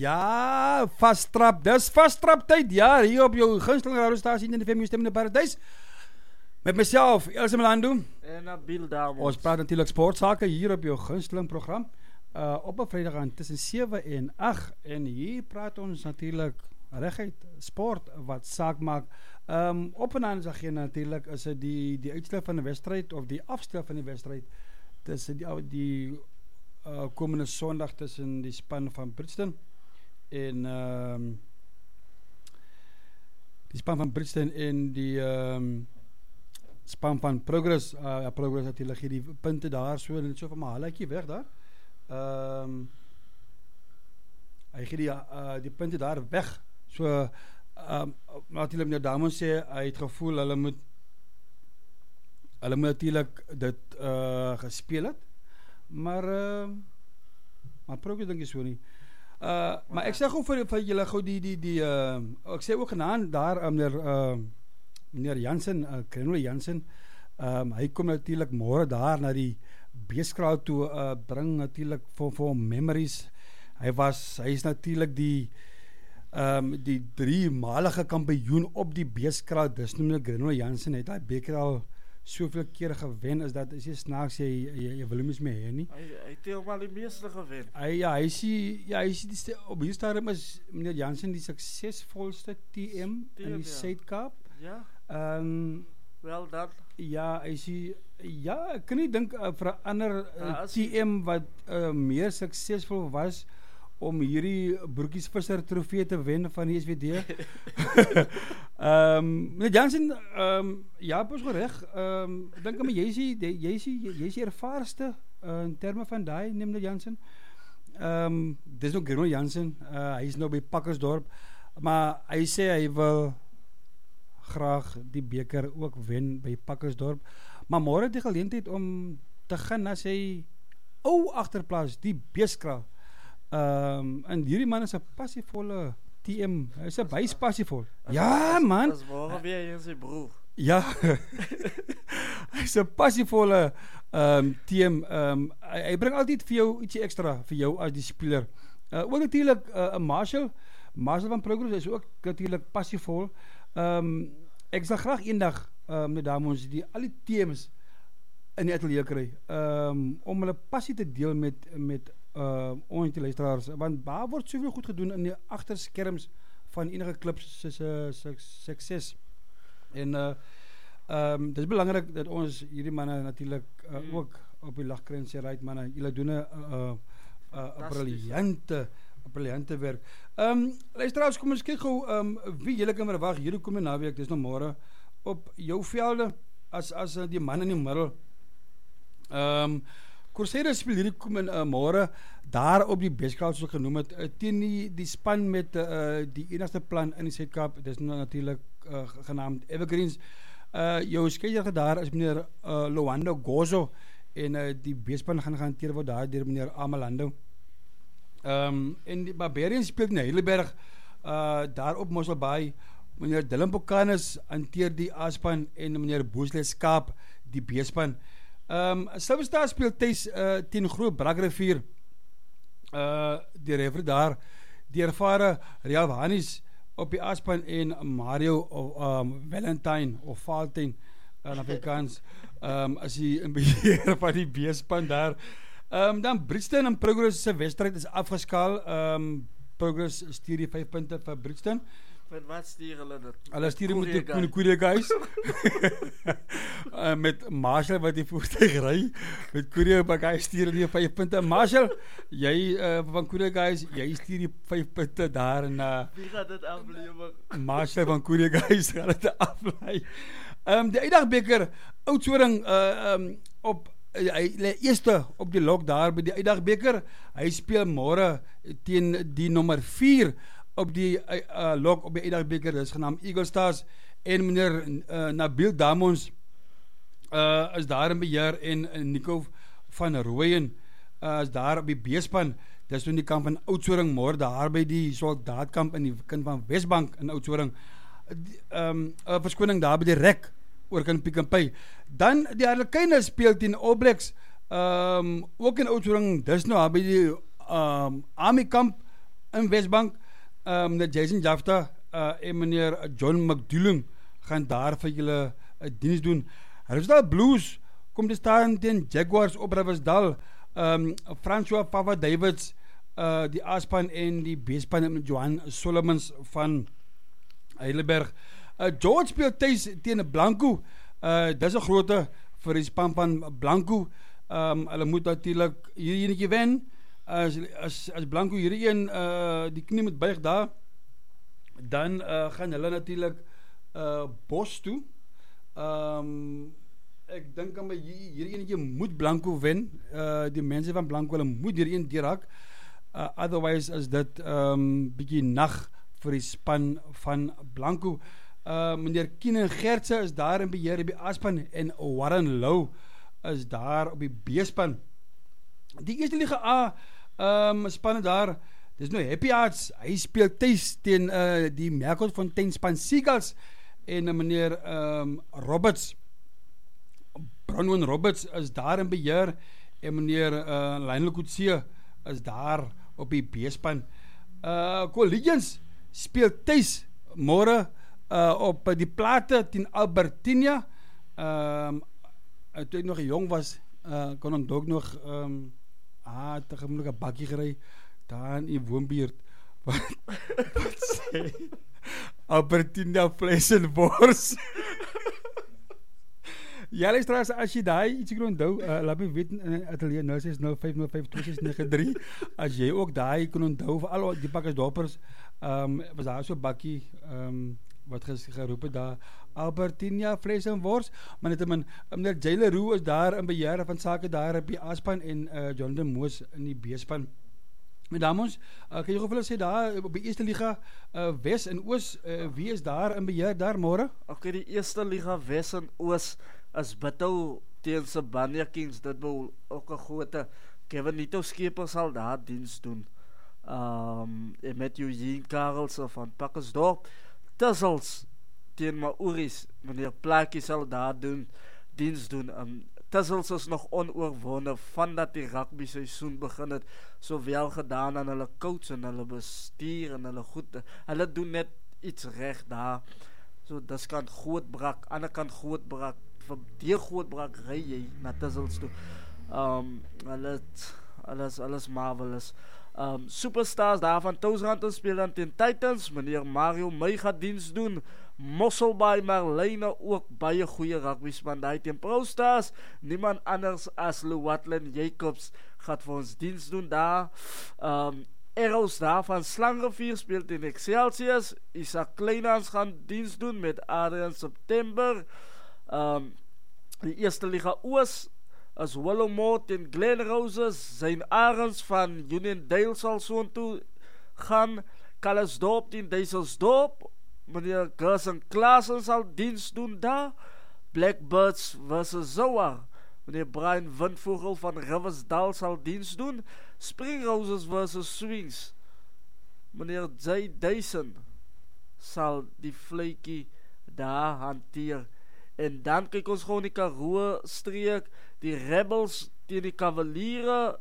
Ja, vastrap. Dis vastrap tyd. Ja, hier op jou gunsteling radiostasie in die FM Stem in die Paradys. Met myself, Elsa Melando. En Nabil Damos. Ons praat natuurlijk sportsake hier op jou gunsteling program. Op 'n Vrydag aan tussen 7 en 8. En hier praat ons natuurlijk reguit sport wat saak maak. Op en aan is agenda natuurlijk is dit die uitstel van die wedstryd of die afstel van die wedstryd tussen die komende Sondag tussen die span van Brixton en die span van Brixton en die span van Progress. Progress natuurlijk hier die punte daar so en so van my halletjie weg daar. Hy gee die punte daar weg. So natuurlijk meneer Damon sê hy het gevoel hulle moet natuurlijk dit gespeel het. Maar Progress dink ek so nie. Maar ek sê gou vir julle gou ek sê ook genaan daar meneer Jansen, Krenole Jansen, hy kom natuurlijk môre daar na die beeskraal toe, bring natuurlijk vir memories. Hy is natuurlijk die 3-malige kampioen op die beeskraal, dis noem Krenole Jansen, het hy beker al soveel keer gewen, is jy snaaks, jy wil hom eens mee hê nie. Hy het helemaal die meeste gewen. Hy is op hier stadium is meneer Jansen die suksesvolste TM in die Suid-Kaap. Ja. Wel dan. Ja, ek kan nie dink vir 'n ander TM wat meer suksesvol was om hierdie broekiesvisser trofee te wen van die SWD. Meneer Jansen, ja, pas reg. Dink maar jy is die ervaarste in terme van daai, meneer Jansen. Dis nog Krenole Jansen, hy is nou by Pakkersdorp, maar hy sê hy wil graag die beker ook wen by Pakkersdorp, maar môre die geleentheid om te gaan na sy ou agterplaas, die beeskraal. En hierdie man is 'n passievolle TM, hy is 'n baie passievol. Ja man. Dis môre weer in sy broer. Ja. Hy is 'n passievolle TM. Hy bring altyd vir jou ietsie ekstra vir jou as die speler. Ook natuurlik 'n Marshall van Progress is ook natuurlik passievol. Ek sal graag eendag met dames al die TM's in die ateljee kry, om hulle passie te deel met ons die luisteraars, want daar word soveel goed gedoen in die agterskerms van enige klub se sukses. En dit is belangrik dat ons hierdie manne natuurlik ook op die lag kry en sê right manne, julle doen 'n briljante werk. Luisteraars, kom ons kyk gou wie julle kan verwag hierdie komende naweek, dis nou môre op jou velde as die man in die middel. Crusaders speel hierdie komende môre daar op die beeskraal soos ek genoem het, teen die span met die enigste plan in die Suid-Kaap, dis nou natuurlik genaamd Evergreens. Jou skeier daar is meneer Loando Gozo en die beespan gaan gehanteer word daar deur meneer Amalando. En die Barbarians speel in Heidelberg, daar op Mosselbaai, meneer Dylan Buchanan hanteer die A-span en meneer Boesles Kaap die B-span. Silver Star speel thuis teen Groot Brakrivier, die refer daar, die ervare Real Hanis op die A-span en Mario Valentine of Valentine in Afrikaans, as hy in beheer van die B-span daar. Dan Brixton en Progress se wedstryd is afgeskaal. Progress stuur die 5 punte vir Brixton. Met wat stuur hulle dit? Hulle stuur met die Korea guys. Met Marshall wat die voertuig ry. Met Korea guys stuur die 5 punte. Marshall, jy van Korea guys, jy stuur die 5 punte daar en wie gaan dit aflewer? Marshall van Korea guys gaan dit aflei. Die Uitdagbeker Oudtshoorn op hy lê eerste op die lok daar by die Uitdagbeker. Hy speel môre teen die nommer 4 op die lok op die Uitdagbeker, dis genaamd Eagle Stars, en meneer Nabil Damos is daar in beheer en Nico van Rooyen is daar op die B-span. Dis toen die kamp van Oudtshoorn môre daar by die soldaatkamp in die kind van Westbank in Oudtshoorn. Verskoning daar by die rek oor kan Pick n Pay. Dan die Harlekyne speel teen All Blacks, ook in Oudtshoorn, dis nou by die Army kamp in Westbank. Meneer Jason Jafta en meneer John McDouling gaan daar vir julle diens doen. Riversdal Blues kom te staan teen Jaguars op Riversdal. François Papa Davids, die A-span en die B-span met Johan Solomons van Heidelberg. George speel thuis teen Blanco. Dis 'n groote vir die span van Blanco. Hulle moet natuurlik hierdie enetjie wen. As Blanco hierdie een die knie moet buig daar, dan gaan hulle natuurlik Bos toe. Ek dink aan hierdie enetjie moet Blanco wen. Die mense van Blanco, hulle moet hierdie een deurhak. Otherwise is dit bietjie nag vir die span van Blanco. Meneer Keenan Gertse is daar in beheer op die A-span en Warren Lou is daar op die B-span. Die eerste liga A spanne daar, dis nou Happy Hearts, hy speel thuis teen die Merkelfontein span Seagulls en meneer Roberts, Bronwyn Roberts is daar in beheer en meneer Lionel Coetzee is daar op die B-span. Collegians speel thuis môre op die plate teen Albertinia. Toe ek nog jong was, kon ons ook nog te gemoelik 'n bakkie gery daar in die woonbuurt. Wat sê? Albertinia vleis en wors. Ja, luisteraars, as jy daai ietsie kon onthou, laat my weet in atelier 0605052693. As jy ook daai kon onthou vir al die pakkersdorpers, was daar so 'n bakkie wat geroep het daar, Albertinia vleis en wors, maar net meneer Jayler Roux is daar in beheer van sake daar op die A-span en Jonathan Moos in die B-span. My dames, kan jy gou vir hulle sê daar op die eerste liga Wes en Oos, wie is daar in beheer daar môre? Okay, die eerste liga Wes en Oos is Bito teen Sibania Kings, dit wil ook 'n groot Kevin Nito Skeper sal daar diens doen. En met Eugene Karelse van Pakkersdorp, Tussels teen Maoris, meneer Plaakie sal daar diens doen. Tussels is nog onoorwonde vandat die rugby seisoen begin het, sowel gedaan aan hulle coach en hulle bestuur en hulle goed, hulle doen net iets reg daar. So dis kant Grootbrak, ander kant Grootbrak, vir die Grootbrak ry jy na Tussels toe. Alles marvelous. Superstars daar van Touwsrand speel dan teen Titans, meneer Mario May gaat diens doen. Mosselbaai Marlene ook baie goeie rugby span daai teen Pro Stars. Niemand anders as Llewellyn Jacobs gaat vir ons diens doen daar. Arrows daar van Slangrivier speel teen Excelsior. Isak Kleinhans gaan diens doen met Adrian September. Die eerste liga Oos as Willowmore teen Glen Roses, Zyn Arends van Uniondale sal soontoe gaan. Calisdorp teen Duiselsdorp, meneer Gerson Klaasen sal diens doen daar. Blackbirds versus Zouar, meneer Brian Windvogel van Riversdal sal diens doen. Spring Roses versus Swings, meneer Jay Dyson sal die vletjie daar hanteer. En dan kyk ons gewoon die Karoo streek, die Rebels teen die Cavaliere,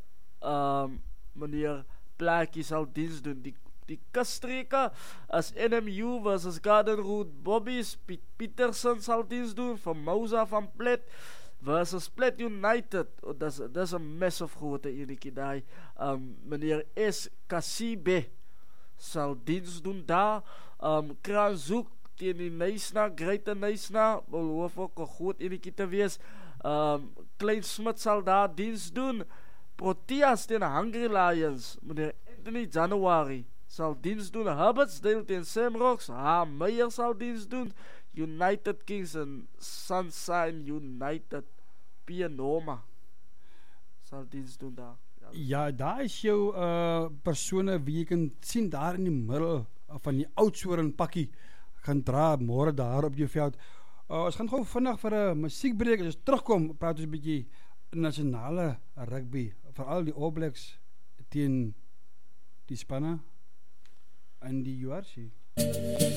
meneer Plaakie sal diens doen. Die kusstreke as NMU versus Garden Route Bobbies, Piet Petersen sal diens doen, van Mousa van Plet versus Plet United, dis 'n massive grote enetjie daai. Meneer S. Kasibe sal diens doen daar. Kraanzoek teen die Nysna, Greater Nysna, beloof ook 'n groot enetjie te wees. Klein Smit sal daar diens doen. Proteas teen Hungry Lions, meneer Anthony January sal diens doen. Hubbardsdale teen Samrocks, Meyer sal diens doen. United Kings en Sunshine United, Pianoma sal diens doen daar. Ja, daar is jou persone wie jy kan sien daar in die middel van die Oudtshoorn pakkie gaan dra môre daar op jou veld. Ons gaan gou vinnig vir 'n musiekbreek. As ons terugkom, praat ons 'n bietjie nasionale rugby, veral die All Blacks teen die spanne in die URC.